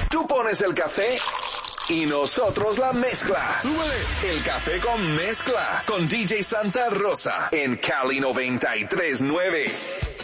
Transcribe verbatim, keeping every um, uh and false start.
Tú pones el café y nosotros la mezcla. ¡Súbele! El café con mezcla con D J Santa Rosa en Cali noventa y tres nueve.